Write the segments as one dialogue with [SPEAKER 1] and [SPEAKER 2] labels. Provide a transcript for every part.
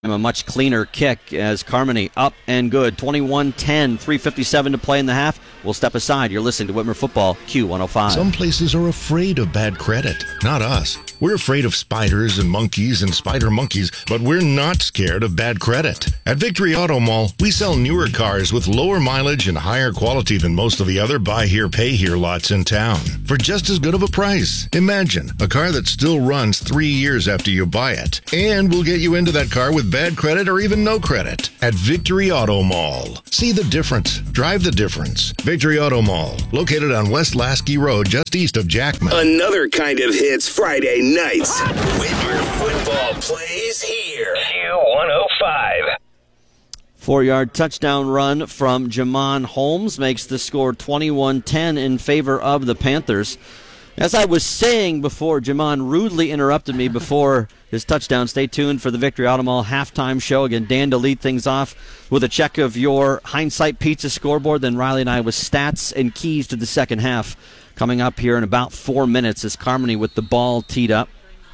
[SPEAKER 1] A much cleaner kick as Carmody up and good. 21-10, 3:57 to play in the half. We'll step aside. You're listening to Whitmer Football, Q105.
[SPEAKER 2] Some places are afraid of bad credit. Not us. We're afraid of spiders and monkeys and spider monkeys, but we're not scared of bad credit. At Victory Auto Mall, we sell newer cars with lower mileage and higher quality than most of the other buy here, pay here lots in town for just as good of a price. Imagine a car that still runs 3 years after you buy it, and we'll get you into that car with bad credit or even no credit at Victory Auto Mall. See the difference. Drive the difference. Victory Auto Mall, located on West Lasky Road, just east of Jackman.
[SPEAKER 3] Another kind of hits Friday nights. Whitmer Football plays here. Q105.
[SPEAKER 1] 4-yard touchdown run from Jamon Holmes makes the score 21-10 in favor of the Panthers. As I was saying before, Jamon rudely interrupted me before his touchdown. Stay tuned for the Victory Auto Mall halftime show. Again, Dan to lead things off with a check of your Hindsight Pizza scoreboard. Then Riley and I with stats and keys to the second half coming up here in about 4 minutes as Carmody with the ball teed up.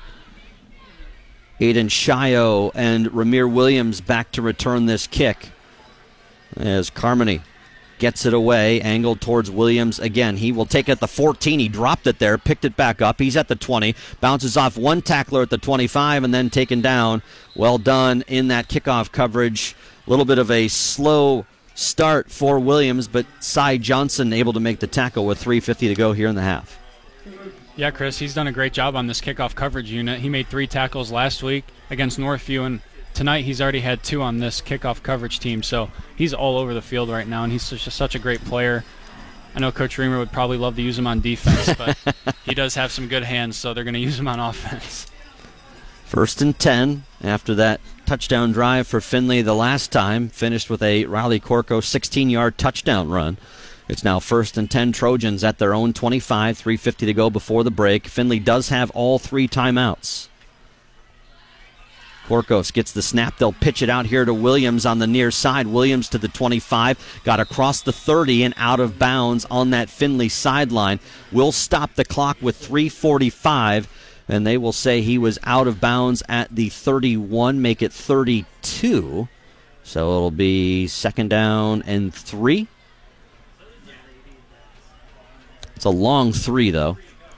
[SPEAKER 1] Aiden Shio and Ramir Williams back to return this kick as Carmody gets it away, angled towards Williams again. He will take it at the 14. He dropped it there, picked it back up. He's at the 20, bounces off one tackler at the 25, and then taken down. Well done in that kickoff coverage. A little bit of a slow start for Williams, but Cy Johnson able to make the tackle with 3:50 to go here in the half.
[SPEAKER 4] Yeah, Chris, he's done a great job on this kickoff coverage unit. He made 3 tackles last week against Northview, and tonight he's already had 2 on this kickoff coverage team. So he's all over the field right now, and he's just such a great player. I know Coach Reamer would probably love to use him on defense, but he does have some good hands, so they're going to use him on offense.
[SPEAKER 1] 1st and 10 after that touchdown drive for Findlay the last time, finished with a Riley Corco 16-yard touchdown run. It's now 1st and 10 Trojans at their own 25, 3:50 to go before the break. Findlay does have all 3 timeouts. Corcos gets the snap. They'll pitch it out here to Williams on the near side. Williams to the 25. Got across the 30 and out of bounds on that Findlay sideline. Will stop the clock with 3:45, and they will say he was out of bounds at the 31, make it 32. So it'll be 2nd down and 3. It's a long 3, though.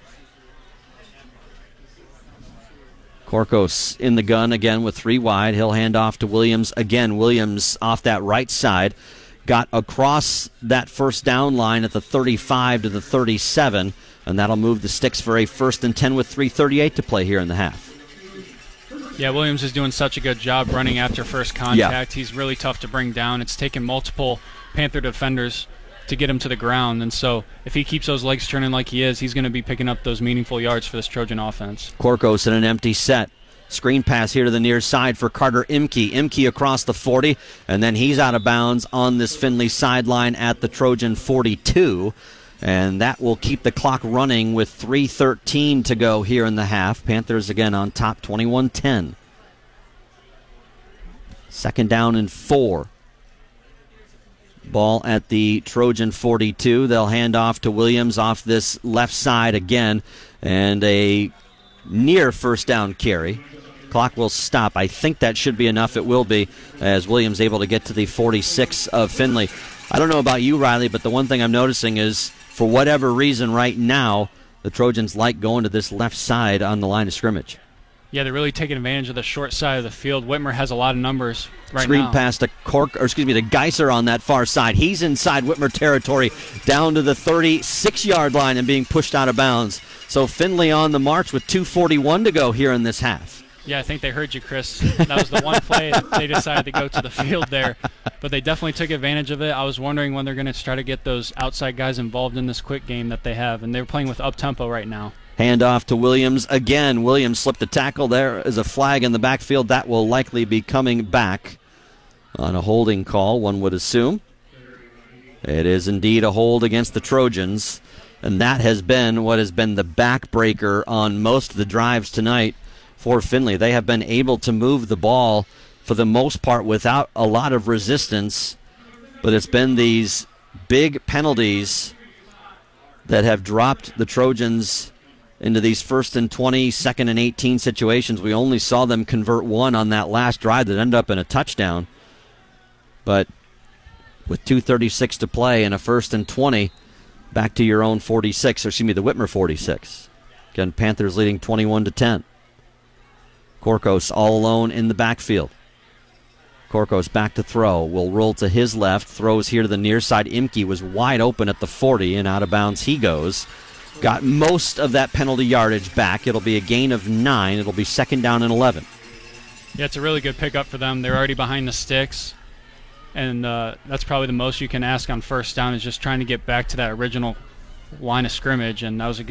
[SPEAKER 1] Corcos in the gun again with 3 wide. He'll hand off to Williams again. Williams off that right side. Got across that 1st down line at the 35 to the 37, and that'll move the sticks for a 1st and 10 with 3:38 to play here in the half.
[SPEAKER 4] Yeah, Williams is doing such a good job running after first contact. Yeah. He's really tough to bring down. It's taken multiple Panther defenders to get him to the ground, and so if he keeps those legs turning like he is, he's going to be picking up those meaningful yards for this Trojan offense.
[SPEAKER 1] Corcos in an empty set. Screen pass here to the near side for Carter Imke. Imke across the 40, and then he's out of bounds on this Findlay sideline at the Trojan 42, and that will keep the clock running with 3:13 to go here in the half. Panthers again on top, 21-10. 2nd down and 4. Ball at the Trojan 42. They'll hand off to Williams off this left side again, and a near 1st down carry. Clock will stop. I think that should be enough. It will be, as Williams able to get to the 46 of Findlay. I don't know about you, Riley, but the one thing I'm noticing is, for whatever reason right now, the Trojans like going to this left side on the line of scrimmage.
[SPEAKER 4] Yeah, they're really taking advantage of the short side of the field. Whitmer has a lot of numbers right
[SPEAKER 1] Screen
[SPEAKER 4] now.
[SPEAKER 1] pass to to Geiser on that far side. He's inside Whitmer territory, down to the 36-yard line and being pushed out of bounds. So Findlay on the march with 2:41 to go here in this half.
[SPEAKER 4] Yeah, I think they heard you, Chris. That was the one play that they decided to go to the field there. But they definitely took advantage of it. I was wondering when they're going to try to get those outside guys involved in this quick game that they have. And they're playing with up-tempo right now.
[SPEAKER 1] Hand off to Williams again. Williams slipped a tackle. There is a flag in the backfield. That will likely be coming back on a holding call, one would assume. It is indeed a hold against the Trojans. And that has been what has been the backbreaker on most of the drives tonight for Findlay. They have been able to move the ball for the most part without a lot of resistance, but it's been these big penalties that have dropped the Trojans into these 1st and 20, 2nd and 18 situations. We only saw them convert one on that last drive that ended up in a touchdown. But with 2:36 to play and a 1st and 20, back to your own 46, or excuse me, the Whitmer 46. Again, Panthers leading 21-10. Korkos all alone in the backfield. Korkos back to throw. Will roll to his left. Throws here to the near side. Imke was wide open at the 40, and out of bounds he goes. Got most of that penalty yardage back. It'll be a gain of 9. It'll be 2nd down and 11.
[SPEAKER 4] Yeah, it's a really good pickup for them. They're already behind the sticks, and that's probably the most you can ask on 1st down is just trying to get back to that original line of scrimmage, and that was a good